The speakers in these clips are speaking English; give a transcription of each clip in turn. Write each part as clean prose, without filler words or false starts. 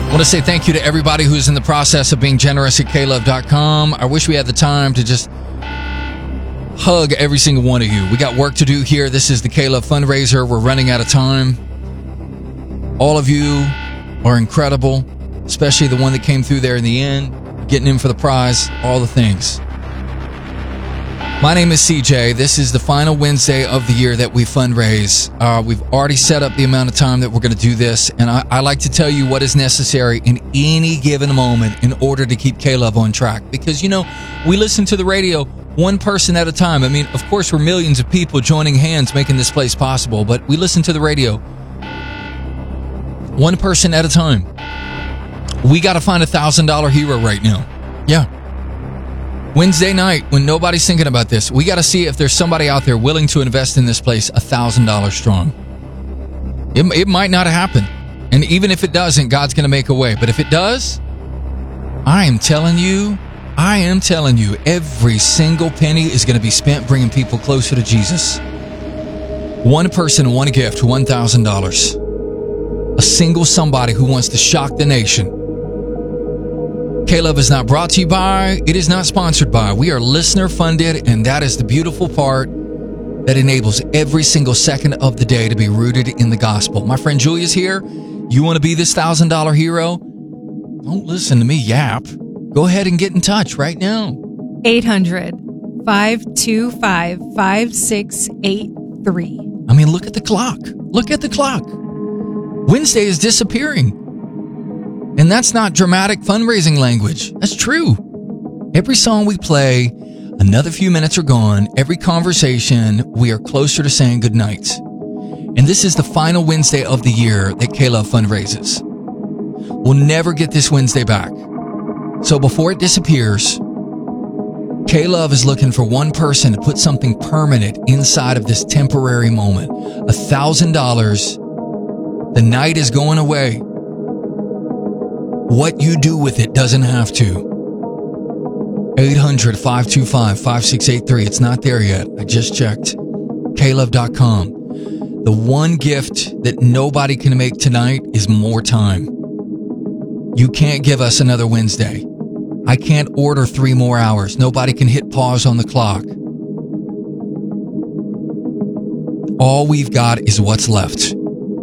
I want to say thank you to everybody who's in the process of being generous at klove.com. I wish we had the time to just hug every single one of you. We got work to do here. This is the K-Love fundraiser. We're running out of time. All of you are incredible, especially the one that came through there in the end, getting in for the prize, all the things. My name is CJ. This is the final Wednesday of the year that we fundraise. We've already set up the amount of time that we're going to do this, and I like to tell you what is necessary in any given moment in order to keep K-Love on track. Because, you know, we listen to the radio one person at a time. I mean, of course, we're millions of people joining hands making this place possible, but we listen to the radio one person at a time. We got to find $1,000 hero right now. Yeah. Wednesday night, when nobody's thinking about this, we got to see if there's somebody out there willing to invest in this place $1,000 strong. It might not happen. And even if it doesn't, God's going to make a way. But if it does, I am telling you, every single penny is going to be spent bringing people closer to Jesus. One person, one gift, $1,000. A single somebody who wants to shock the nation. K-Love is not brought to you by, it is not sponsored by. We are listener funded, and that is the beautiful part that enables every single second of the day to be rooted in the gospel. My friend Julia's here. You want to be this $1,000 hero? Don't listen to me yap. Go ahead and get in touch right now. 800-525-5683. I mean, look at the clock. Look at the clock. Wednesday is disappearing. And that's not dramatic fundraising language. That's true. Every song we play, another few minutes are gone. Every conversation, we are closer to saying goodnight. And this is the final Wednesday of the year that K-Love fundraises. We'll never get this Wednesday back. So before it disappears, K-Love is looking for one person to put something permanent inside of this temporary moment. $1,000. The night is going away. What you do with it doesn't have to. 800-525-5683. It's not there yet. I just checked. klove.com. The one gift that nobody can make tonight is more time. You can't give us another Wednesday. I can't order 3 more hours. Nobody can hit pause on the clock. All we've got is what's left.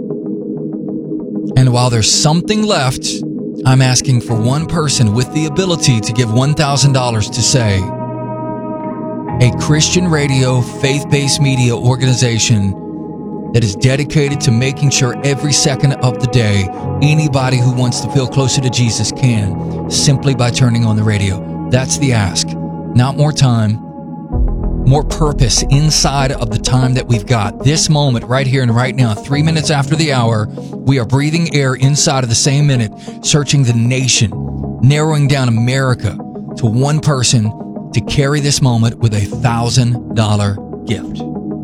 And while there's something left, I'm asking for one person with the ability to give $1,000 to say, a Christian radio, faith-based media organization that is dedicated to making sure every second of the day, anybody who wants to feel closer to Jesus can, simply by turning on the radio. That's the ask. Not more time, more purpose inside of the time that we've got. This moment right here and right now, 3 minutes after the hour, we are breathing air inside of the same minute, searching the nation, narrowing down America to one person to carry this moment with $1,000 gift.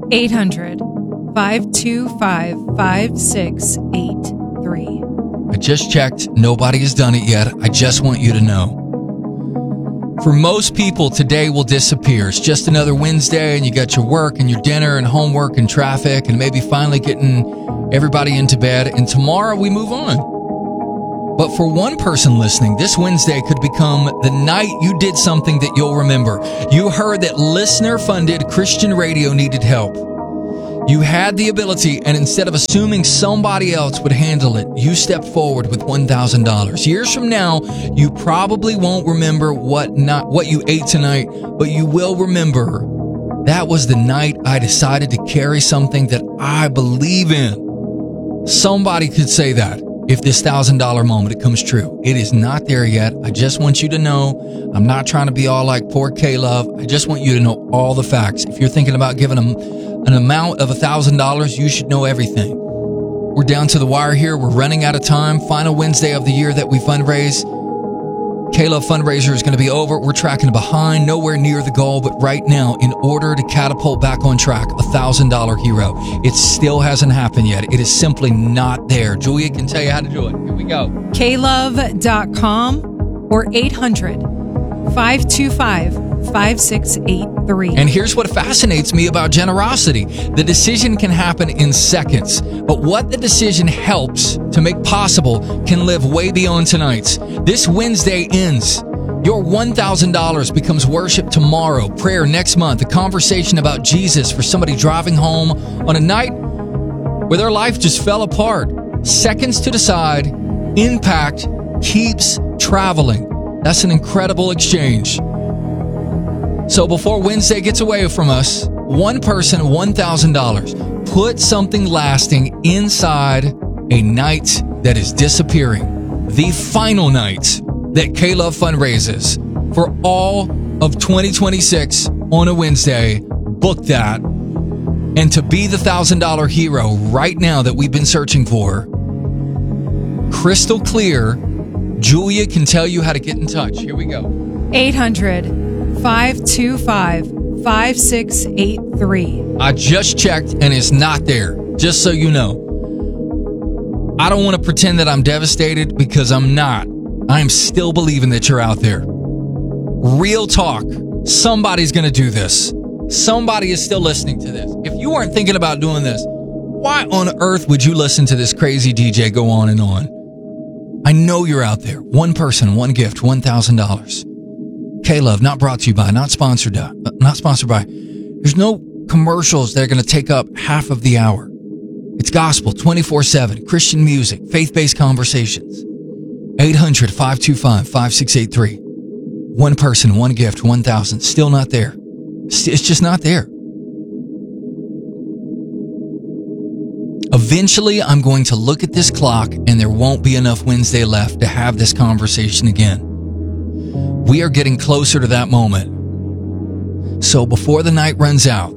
800-525-5683. I just checked. Nobody has done it yet. I just want you to know. For most people, today will disappear. It's just another Wednesday, and you got your work and your dinner and homework and traffic and maybe finally getting everybody into bed. And tomorrow we move on. But for one person listening, this Wednesday could become the night you did something that you'll remember. You heard that listener-funded Christian radio needed help. You had the ability, and instead of assuming somebody else would handle it, you stepped forward with $1,000. Years from now, you probably won't remember what you ate tonight, but you will remember that was the night I decided to carry something that I believe in. Somebody could say that if this $1,000 moment, it comes true. It is not there yet. I just want you to know, I'm not trying to be all like poor K-Love. I just want you to know all the facts. If you're thinking about giving them an amount of $1,000, you should know everything. We're down to the wire here. We're running out of time. Final Wednesday of the year that we fundraise. K-Love fundraiser is going to be over. We're tracking behind, nowhere near the goal, but right now, in order to catapult back on track, $1,000 hero. It still hasn't happened yet. It is simply not there. Julia can tell you how to do it. Here we go. klove.com or 800-525-5683. 5683. And here's what fascinates me about generosity. The decision can happen in seconds, but what the decision helps to make possible can live way beyond tonight's. This Wednesday ends. Your $1,000 becomes worship tomorrow, prayer next month, a conversation about Jesus for somebody driving home on a night where their life just fell apart. Seconds to decide, impact keeps traveling. That's an incredible exchange. So before Wednesday gets away from us, one person, $1,000. Put something lasting inside a night that is disappearing. The final night that K-Love fundraises for all of 2026 on a Wednesday. Book that. And to be the $1,000 hero right now that we've been searching for, crystal clear, Julia can tell you how to get in touch. Here we go. 800-525-5683. I just checked and it's not there, just so you know. I don't want to pretend that I'm devastated because I'm not. I am still believing that you're out there. Real talk. Somebody's going to do this. Somebody is still listening to this. If you weren't thinking about doing this, why on earth would you listen to this crazy DJ go on and on? I know you're out there. One person, one gift, $1,000. K-Love, not brought to you by, not sponsored by. There's no commercials that are going to take up half of the hour. It's gospel 24/7, Christian music, faith-based conversations. 800-525-5683. One person, one gift, 1,000. Still not there. It's just not there. Eventually, I'm going to look at this clock and there won't be enough Wednesday left to have this conversation again. We are getting closer to that moment. So before the night runs out,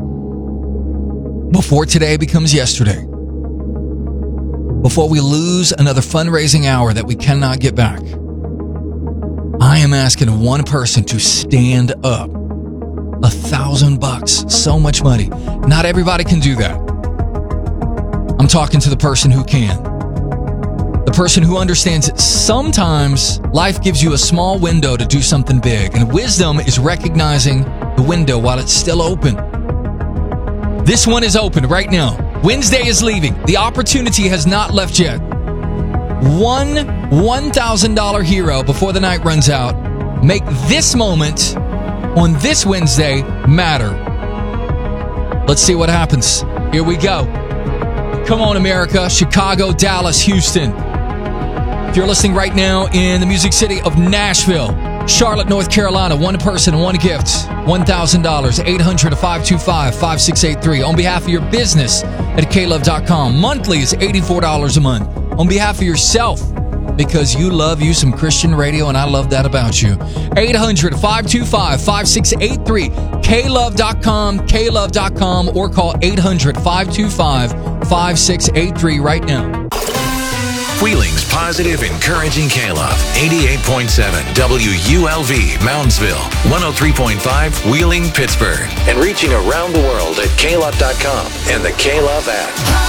before today becomes yesterday, before we lose another fundraising hour that we cannot get back, I am asking one person to stand up. $1,000, so much money. Not everybody can do that. I'm talking to the person who can. The person who understands that sometimes life gives you a small window to do something big, and wisdom is recognizing the window while it's still open. This one is open right now. Wednesday is leaving. The opportunity has not left yet. One $1,000 hero before the night runs out. Make this moment on this Wednesday matter. Let's see what happens. Here we go. Come on, America. Chicago, Dallas, Houston. If you're listening right now in the music city of Nashville, Charlotte, North Carolina, one person, one gift, $1,000, 800-525-5683. On behalf of your business at klove.com. Monthly is $84 a month. On behalf of yourself, because you love you some Christian radio, and I love that about you. 800-525-5683. klove.com, or call 800-525-5683 right now. Wheeling's positive, encouraging K-Love. 88.7 WULV, Moundsville. 103.5 Wheeling, Pittsburgh. And reaching around the world at klove.com and the K-Love app.